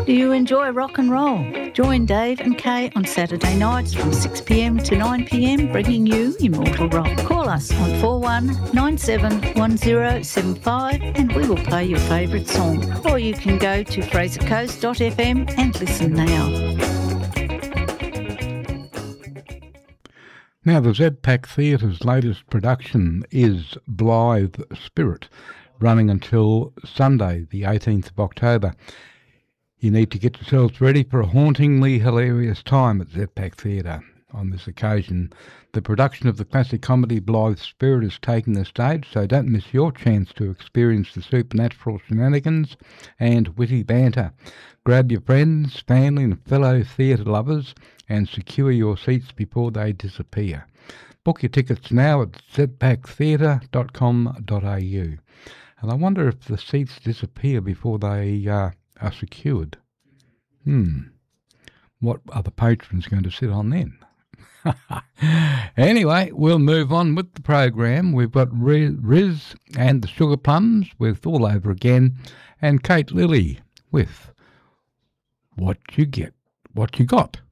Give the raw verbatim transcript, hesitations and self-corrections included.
Do you enjoy rock and roll? Join Dave and Kay on Saturday nights from six p m to nine p m, bringing you immortal rock. Call us on four one nine seven one zero seven five and we will play your favourite song. Or you can go to fraser coast dot f m and listen now. Now, the Z PAC Theatre's latest production is Blythe Spirit, running until Sunday, the eighteenth of October. You need to get yourselves ready for a hauntingly hilarious time at Z PAC Theatre. On this occasion, the production of the classic comedy Blythe Spirit is taking the stage, so don't miss your chance to experience the supernatural shenanigans and witty banter. Grab your friends, family and fellow theatre lovers and secure your seats before they disappear. Book your tickets now at z pac theatre dot com dot a u. And I wonder if the seats disappear before they uh, are secured. Hmm. What are the patrons going to sit on then? Anyway, we'll move on with the program. We've got Riz and the Sugar Plums with All Over Again, and Kate Lilly with What You Get, What You Got.